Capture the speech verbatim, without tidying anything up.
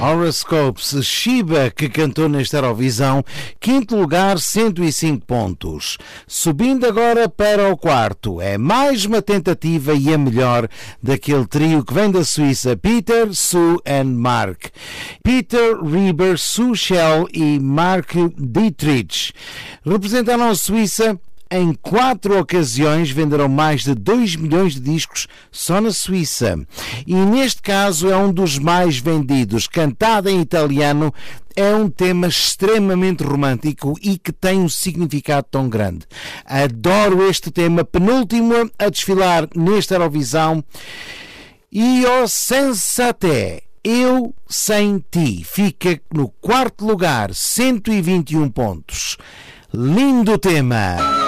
Horoscopes, Shiba, que cantou nesta Eurovisão, quinto lugar, cento e cinco pontos. Subindo agora para o quarto, é mais uma tentativa e a melhor daquele trio que vem da Suíça, Peter, Sue and Mark. Peter Rieber, Sue Shell e Mark Dietrich representaram a Suíça em quatro ocasiões, venderam mais de dois milhões de discos só na Suíça. E neste caso é um dos mais vendidos. Cantado em italiano, é um tema extremamente romântico e que tem um significado tão grande. Adoro este tema, penúltimo a desfilar nesta Eurovisão. Io senza te, Eu sem ti, fica no quarto lugar, cento e vinte e um pontos. Lindo tema!